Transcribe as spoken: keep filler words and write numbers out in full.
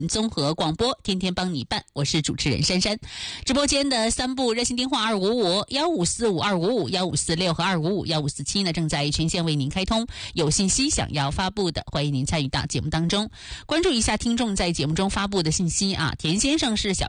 综合广播，天天帮你办，我是主持人珊珊。直播间的三部热线电话二五五幺五四五二五五幺五四六和二五五幺五四七呢，正在全线为您开通。有信息想要发布的，欢迎您参与到节目当中，关注一下听众在节目中发布的信息啊。田先生是小